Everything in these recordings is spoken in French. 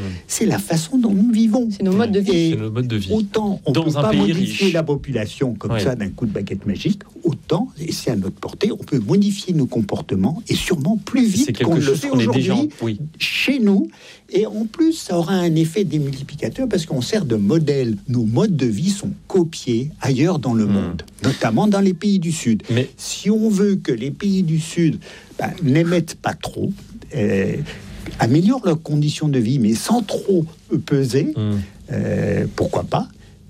c'est la façon dont nous vivons. C'est nos modes de vie. C'est nos modes de vie. Autant on ne peut Dans un pas pays modifier riche. la population comme ça d'un coup de baguette magique, autant, et c'est à notre portée, on peut modifier nos comportements et sûrement plus C'est vite quelque qu'on le chose fait qu'on est aujourd'hui déjà... Oui. chez nous. Et en plus, ça aura un effet démultiplicateur parce qu'on sert de modèle. Nos modes de vie sont copiés ailleurs dans le monde, notamment dans les pays du Sud. Mais si on veut que les pays du Sud n'émettent pas trop, améliorent leurs conditions de vie, mais sans trop peser, pourquoi pas?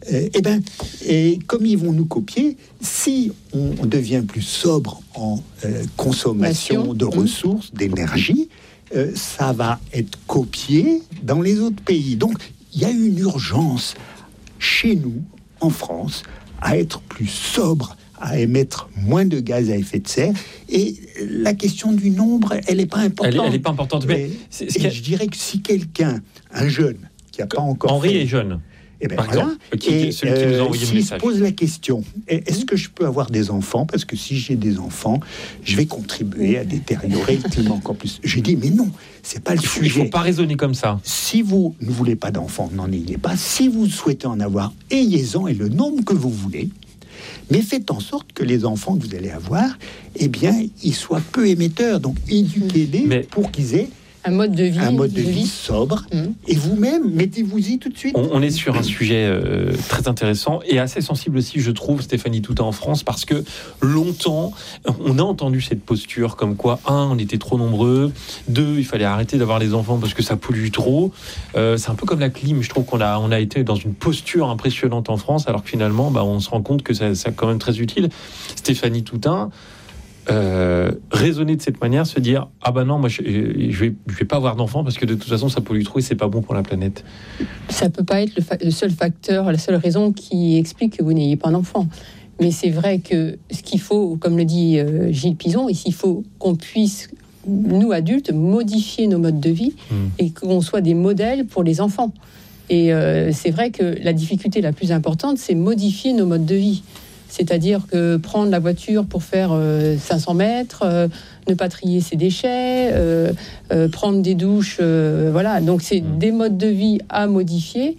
Et comme ils vont nous copier, si on devient plus sobre en consommation de ressources, d'énergie, ça va être copié dans les autres pays. Donc, il y a une urgence chez nous, en France, à être plus sobre, à émettre moins de gaz à effet de serre. Et la question du nombre, elle n'est pas importante. Elle n'est pas importante. Mais je dirais que si quelqu'un, un jeune, qui n'a pas encore Henri fait... est jeune. Et bien par voilà, exemple, celui qui nous a envoyé le s'il message. se pose la question, est-ce que je peux avoir des enfants? Parce que si j'ai des enfants, je vais contribuer à détériorer le climat encore plus. J'ai dit, mais non, c'est pas le sujet. Il ne faut pas raisonner comme ça. Si vous ne voulez pas d'enfants, n'en ayez pas. Si vous souhaitez en avoir, ayez-en et le nombre que vous voulez. Mais faites en sorte que les enfants que vous allez avoir, eh bien, ils soient peu émetteurs. Donc, éduquez-les pour qu'ils aient un mode de vie sobre. Et vous-même, mettez-vous-y tout de suite. On est sur un sujet très intéressant et assez sensible aussi, je trouve, Stéphanie Toutain, en France, parce que longtemps, on a entendu cette posture comme quoi, 1, on était trop nombreux, 2, il fallait arrêter d'avoir les enfants parce que ça pollue trop. C'est un peu comme la clim. Je trouve qu'on a été dans une posture impressionnante en France, alors que finalement, on se rend compte que c'est quand même très utile. Stéphanie Toutain, raisonner de cette manière, se dire non, moi je vais pas avoir d'enfants parce que de toute façon ça pollue trop et c'est pas bon pour la planète. Ça peut pas être le seul facteur, la seule raison qui explique que vous n'ayez pas d'enfants. Mais c'est vrai que ce qu'il faut, comme le dit Gilles Pizon, il faut qu'on puisse, nous adultes, modifier nos modes de vie et qu'on soit des modèles pour les enfants. Et c'est vrai que la difficulté la plus importante, c'est modifier nos modes de vie. C'est-à-dire que prendre la voiture pour faire 500 mètres, ne pas trier ses déchets, prendre des douches, voilà. Donc c'est des modes de vie à modifier.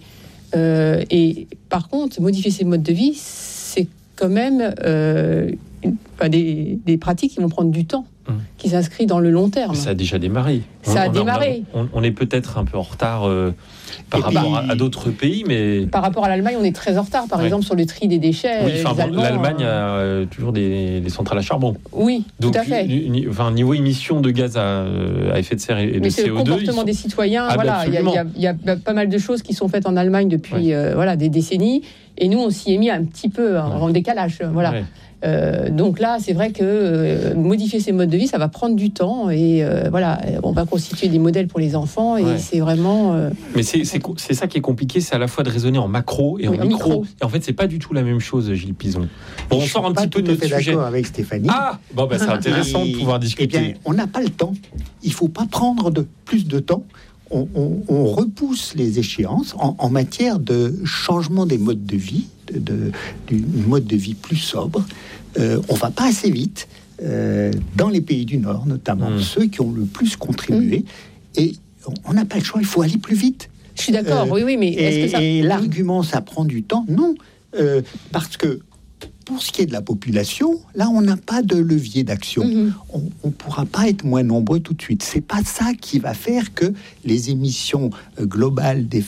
Et par contre, modifier ces modes de vie, c'est quand même des pratiques qui vont prendre du temps, qui s'inscrivent dans le long terme. Ça a déjà démarré. On est peut-être un peu en retard par rapport à d'autres pays, mais... Par rapport à l'Allemagne, on est très en retard, par exemple, sur le tri des déchets. L'Allemagne a toujours des centrales à charbon. Oui, donc, tout à fait. Niveau émissions de gaz à effet de serre et de CO2... c'est le comportement des citoyens. Il y a pas mal de choses qui sont faites en Allemagne depuis des décennies. Et nous, on s'y est mis un petit peu en décalage. Voilà. Ouais. Donc là, c'est vrai que modifier ces modes de vie, ça va prendre du temps et on va constituer des modèles pour les enfants et c'est vraiment... Mais c'est ça qui est compliqué, c'est à la fois de raisonner en macro et en micro. Et en fait, c'est pas du tout la même chose, Gilles Pizon. Bon, on sort un petit peu de notre sujet. D'accord avec Stéphanie. C'est intéressant de pouvoir discuter. Eh bien, on n'a pas le temps. Il faut pas prendre plus de temps. On repousse les échéances en matière de changement des modes de vie, du mode de vie plus sobre. On va pas assez vite dans les pays du Nord, notamment ceux qui ont le plus contribué. Et on n'a pas le choix, il faut aller plus vite. Je suis d'accord, oui, mais est-ce que ça... Et l'argument, ça prend du temps? Non, parce que pour ce qui est de la population, là, on n'a pas de levier d'action. On ne pourra pas être moins nombreux tout de suite. C'est pas ça qui va faire que les émissions globales de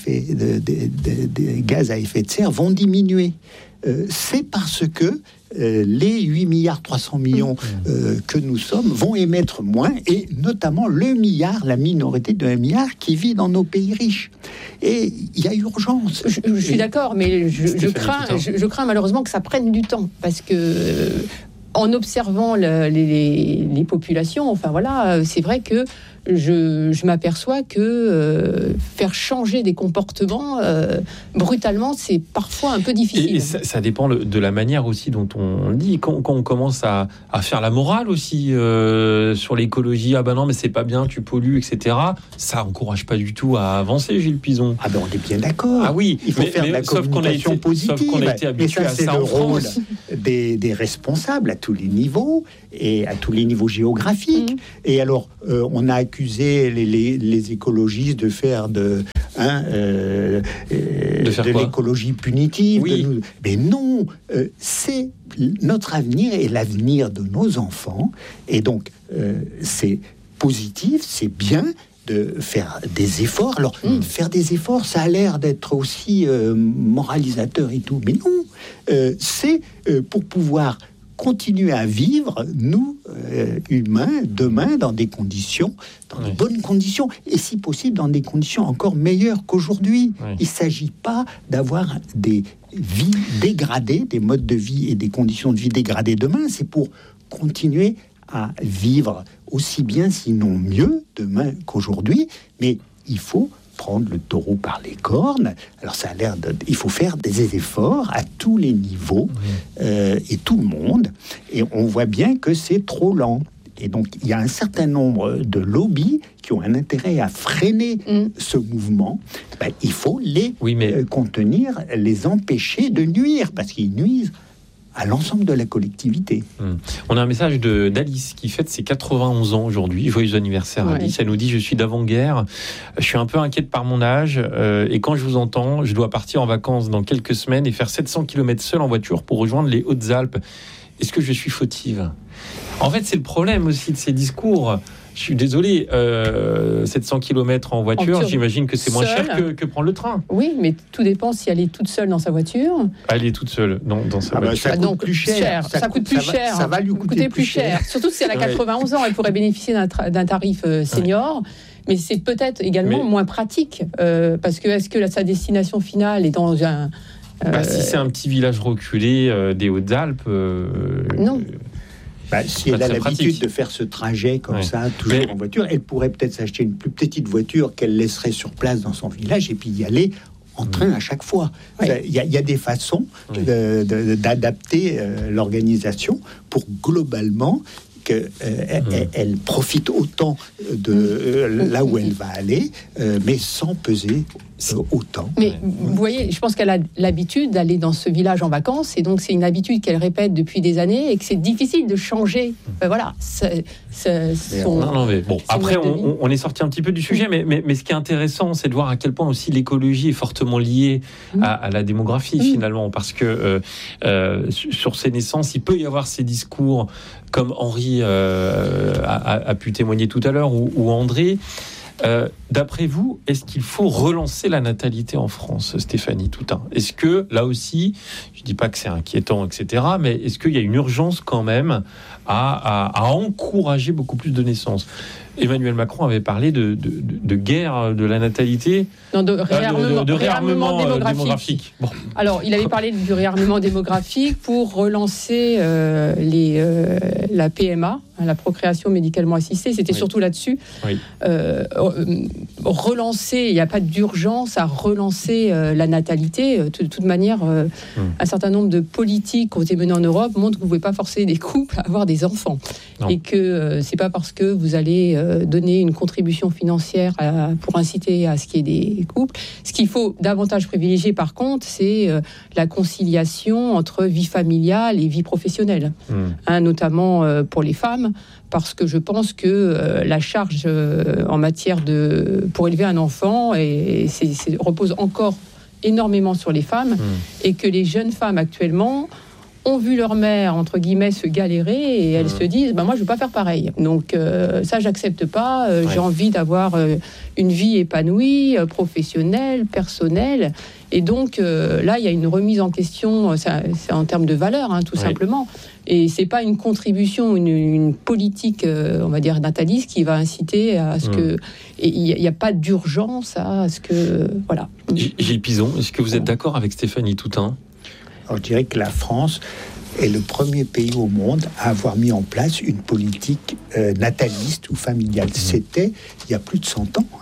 gaz à effet de serre vont diminuer. C'est parce que les 8 milliards 300 millions que nous sommes vont émettre moins, et notamment la minorité de 1 milliard qui vit dans nos pays riches. Et il y a urgence. Je suis d'accord, mais je crains malheureusement que ça prenne du temps, parce que en observant les populations, c'est vrai que je m'aperçois que faire changer des comportements brutalement, c'est parfois un peu difficile. Et ça dépend de la manière aussi dont on dit. Quand on commence à faire la morale aussi sur l'écologie, non mais c'est pas bien, tu pollues, etc. Ça encourage pas du tout à avancer, Gilles Pizon. On est bien d'accord. Ah oui, il faut faire de la communication positive. Sauf qu'on a été habitué à ça en France. Des responsables à tous les niveaux et à tous les niveaux géographiques. Et alors, on a accusé les écologistes de faire de de l'écologie punitive. Oui. Mais non, c'est notre avenir et l'avenir de nos enfants. Et donc, c'est positif, c'est bien de faire des efforts. Alors, faire des efforts, ça a l'air d'être aussi moralisateur et tout. Mais non, c'est pour pouvoir continuer à vivre, nous, humains, demain, dans des conditions, dans de bonnes conditions, et si possible, dans des conditions encore meilleures qu'aujourd'hui. Il ne s'agit pas d'avoir des vies dégradées, des modes de vie et des conditions de vie dégradées demain. C'est pour continuer à vivre aussi bien, sinon mieux, demain qu'aujourd'hui. Mais il faut prendre le taureau par les cornes. Alors ça a l'air il faut faire des efforts à tous les niveaux et tout le monde. Et on voit bien que c'est trop lent. Et donc il y a un certain nombre de lobbies qui ont un intérêt à freiner ce mouvement. Il faut les contenir, les empêcher de nuire, parce qu'ils nuisent à l'ensemble de la collectivité. On a un message d'Alice qui fête ses 91 ans aujourd'hui. Joyeux anniversaire, Alice. Elle nous dit: je suis d'avant-guerre, je suis un peu inquiète par mon âge, et quand je vous entends, je dois partir en vacances dans quelques semaines et faire 700 km seul en voiture pour rejoindre les Hautes-Alpes. Est-ce que je suis fautive ? En fait, c'est le problème aussi de ces discours. Je suis désolé, 700 km en voiture, j'imagine que c'est moins cher que prendre le train. Oui, mais tout dépend si elle est toute seule dans sa voiture. Elle est toute seule dans sa voiture. Ça coûte plus cher. Ça coûte plus cher. Ça va lui coûter plus cher. Surtout si elle a 91 ans, elle pourrait bénéficier d'un tarif senior. Mais c'est peut-être également moins pratique. Parce que est-ce que sa destination finale est dans un... si c'est un petit village reculé des Hautes-Alpes... non. Si elle a l'habitude de faire ce trajet comme ça, toujours en voiture, elle pourrait peut-être s'acheter une plus petite voiture qu'elle laisserait sur place dans son village et puis y aller en train à chaque fois. Il y a des façons d'adapter l'organisation pour globalement qu'elle profite autant de là où elle va aller, mais sans peser autant. Mais vous voyez, je pense qu'elle a l'habitude d'aller dans ce village en vacances, et donc c'est une habitude qu'elle répète depuis des années et que c'est difficile de changer. Voilà. Après, on est sorti un petit peu du sujet, mais ce qui est intéressant, c'est de voir à quel point aussi l'écologie est fortement liée à la démographie, finalement, parce que sur ces naissances, il peut y avoir ces discours comme Henri a pu témoigner tout à l'heure, ou André. D'après vous, est-ce qu'il faut relancer la natalité en France, Stéphanie Toutain ? Est-ce que, là aussi, je ne dis pas que c'est inquiétant, etc., mais est-ce qu'il y a une urgence quand même à encourager beaucoup plus de naissances ? Emmanuel Macron avait parlé de guerre de la natalité, de réarmement démographique. Bon. Alors, il avait parlé du réarmement démographique pour relancer la PMA, la procréation médicalement assistée. C'était surtout là-dessus. Relancer, il n'y a pas d'urgence à relancer la natalité. De toute manière, un certain nombre de politiques qui ont été menées en Europe montrent que vous ne pouvez pas forcer des couples à avoir des enfants. Non. Et que c'est pas parce que vous allez donner une contribution financière pour inciter à ce qu'il y ait des couples. Ce qu'il faut davantage privilégier, par contre, c'est la conciliation entre vie familiale et vie professionnelle, notamment pour les femmes, parce que je pense que la charge en matière pour élever un enfant repose encore énormément sur les femmes, et que les jeunes femmes actuellement ont vu leur mère, entre guillemets, se galérer, et elles se disent moi je veux pas faire pareil, donc ça j'accepte pas, j'ai envie d'avoir une vie épanouie, professionnelle, personnelle, et donc là il y a une remise en question, c'est en termes de valeur, tout simplement, et c'est pas une contribution, une politique on va dire nataliste qui va inciter à ce que, et il n'y a pas d'urgence à ce que, voilà. Gilles Pizon, est-ce que vous êtes d'accord avec Stéphanie Toutain ? Alors, je dirais que la France est le premier pays au monde à avoir mis en place une politique nataliste ou familiale. C'était il y a plus de 100 ans.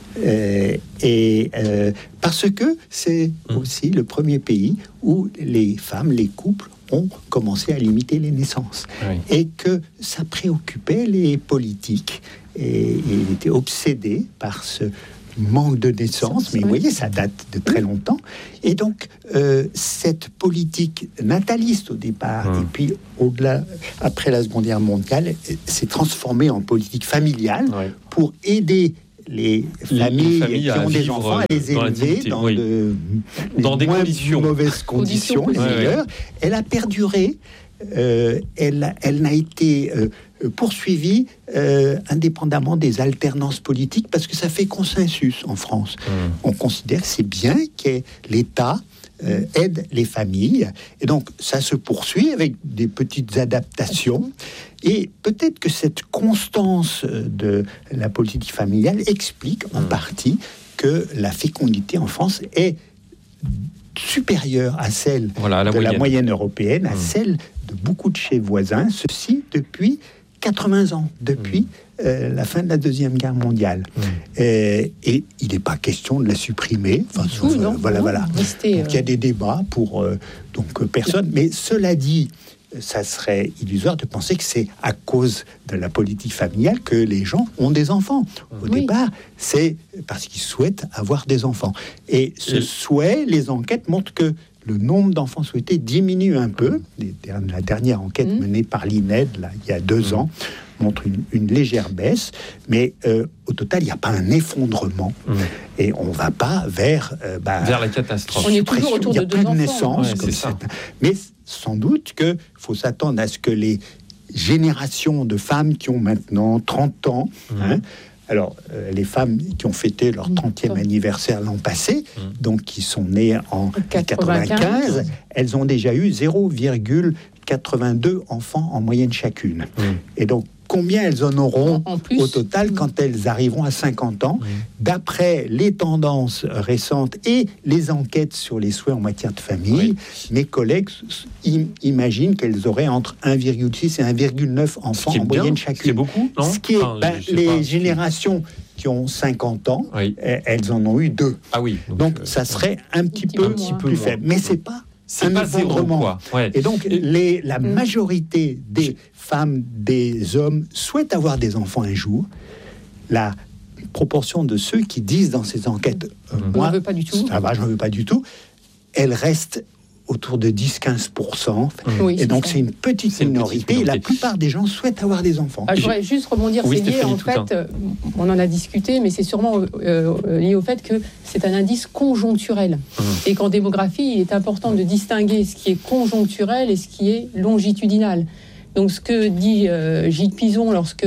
Parce que c'est aussi le premier pays où les femmes, les couples, ont commencé à limiter les naissances. Et que ça préoccupait les politiques. Et ils étaient obsédés par ce manque de naissance, mais vous voyez, ça date de très longtemps. Et donc, cette politique nataliste au départ, et puis au-delà, après la Seconde Guerre mondiale, s'est transformée en politique familiale pour aider les familles qui ont des enfants à les élever dans des conditions, mauvaises conditions, les meilleures. Elle a perduré. Elle n'a été poursuivie indépendamment des alternances politiques parce que ça fait consensus en France. On considère que c'est bien que l'État aide les familles, et donc ça se poursuit avec des petites adaptations, et peut-être que cette constance de la politique familiale explique en partie que la fécondité en France est supérieure à celle de la moyenne européenne, à celle de beaucoup de chez voisins, ceci depuis 80 ans, depuis la fin de la Deuxième Guerre mondiale. Et il n'est pas question de la supprimer. Voilà. Donc, il y a des débats pour personne. Mais cela dit, ça serait illusoire de penser que c'est à cause de la politique familiale que les gens ont des enfants. Au départ, c'est parce qu'ils souhaitent avoir des enfants. Et ce souhait, les enquêtes montrent que le nombre d'enfants souhaités diminue un peu. La dernière enquête menée par l'INED, il y a 2 ans, montre une légère baisse, mais au total, il n'y a pas un effondrement. Et on ne va pas vers la catastrophe. On est toujours autour de 2 enfants. Naissances, comme ça. Mais sans doute qu'il faut s'attendre à ce que les générations de femmes qui ont maintenant 30 ans... Alors, les femmes qui ont fêté leur 30e anniversaire l'an passé, donc qui sont nées en 95, elles ont déjà eu 0,82 enfants en moyenne chacune. Et donc, combien elles en auront au total quand elles arriveront à 50 ans, d'après les tendances récentes et les enquêtes sur les souhaits en matière de famille, mes collègues imaginent qu'elles auraient entre 1,6 et 1,9 enfants en moyenne chacune. C'est beaucoup, non ? Les générations qui ont 50 ans, elles en ont eu 2. Ah oui. Donc ça serait un petit peu plus faible. Mais c'est pas effondrement. Et donc, la majorité des femmes, des hommes souhaitent avoir des enfants un jour. La proportion de ceux qui disent dans ces enquêtes moi, j'en veux pas du tout. Ça va, j'en veux pas du tout, elle reste autour de 10-15%. Et donc, c'est une petite minorité. La plupart des gens souhaitent avoir des enfants. Je voudrais juste rebondir. C'est lié, en fait, on en a discuté, mais c'est sûrement lié au fait que c'est un indice conjoncturel. Et qu'en démographie, il est important de distinguer ce qui est conjoncturel et ce qui est longitudinal. Donc, ce que dit Gilles Pizon lorsque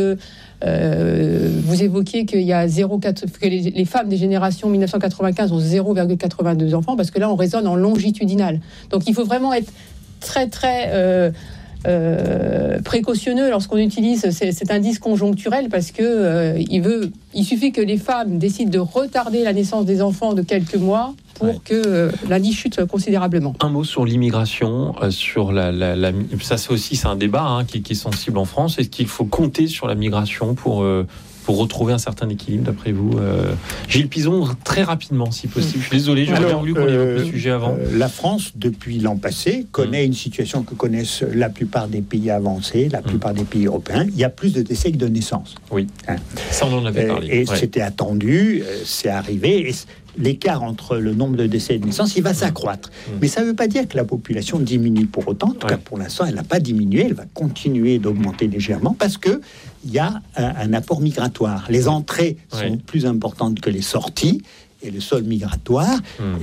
vous évoquiez qu'il y a que les femmes des générations 1995 ont 0,82 enfants, parce que là, on raisonne en longitudinal. Donc, il faut vraiment être très, très précautionneux lorsqu'on utilise cet indice conjoncturel, parce que il suffit que les femmes décident de retarder la naissance des enfants de quelques mois pour que l'indice chute considérablement. Un mot sur l'immigration, sur ça c'est un débat qui est sensible en France. Est-ce qu'il faut compter sur la migration pour retrouver un certain équilibre, d'après vous? Gilles Pizon, très rapidement, si possible. Je suis désolé, j'aurais bien voulu qu'on évoque le sujet avant. La France, depuis l'an passé, connaît une situation que connaissent la plupart des pays avancés, la plupart des pays européens. Il y a plus de décès que de naissances. Oui, ça on en avait parlé. Et c'était attendu, c'est arrivé. Et l'écart entre le nombre de décès et de naissances, il va s'accroître. Mais ça ne veut pas dire que la population diminue pour autant. En tout cas, pour l'instant, elle n'a pas diminué. Elle va continuer d'augmenter légèrement parce que il y a un apport migratoire. Les entrées sont plus importantes que les sorties, et le sol migratoire,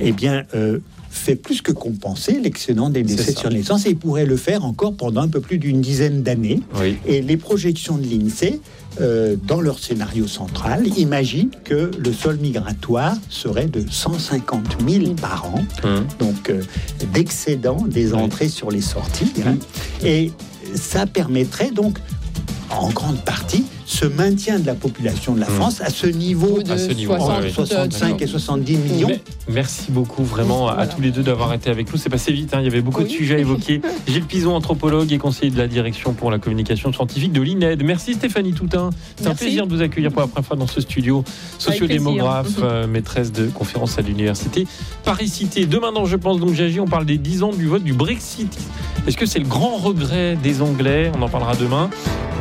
fait plus que compenser l'excédent des décès sur naissance, et il pourrait le faire encore pendant un peu plus d'une dizaine d'années. Et les projections de l'INSEE, dans leur scénario central, imaginent que le sol migratoire serait de 150 000 par an, donc d'excédent des entrées sur les sorties. Et ça permettrait donc, en grande partie, ce maintien de la population de la France à ce niveau de 65 et 70 millions. Merci beaucoup vraiment à tous les deux d'avoir été avec nous. C'est passé vite, il y avait beaucoup de sujets à évoquer. Gilles Pizon, anthropologue et conseiller de la direction pour la communication scientifique de l'INED. Merci Stéphanie Toutain. C'est un plaisir de vous accueillir pour la première fois dans ce studio. Sociodémographe, maîtresse de conférences à l'université Paris-Cité. Demain dans Je pense donc j'agis, on parle des 10 ans du vote du Brexit. Est-ce que c'est le grand regret des Anglais? On en parlera demain.